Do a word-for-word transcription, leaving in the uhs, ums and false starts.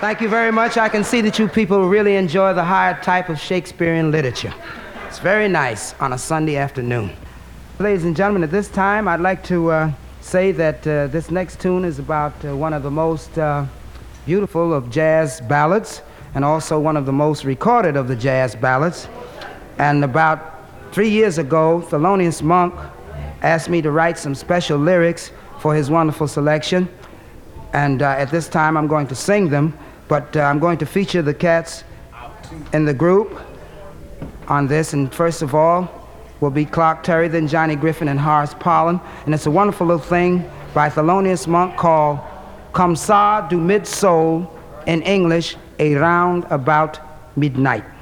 Thank you very much. I can see that you people really enjoy the higher type of Shakespearean literature. It's very nice on a Sunday afternoon. Ladies and gentlemen, at this time, I'd like to uh, say that uh, this next tune is about uh, one of the most uh, beautiful of jazz ballads, and also one of the most recorded of the jazz ballads. And about three years ago, Thelonious Monk asked me to write some special lyrics for his wonderful selection. And uh, at this time, I'm going to sing them, but uh, I'm going to feature the cats in the group on this. And first of all will be Clark Terry, then Johnny Griffin and Horace Parlan. And it's a wonderful little thing by Thelonious Monk called Comme ça du mid-soul, in English, A Round About Midnight.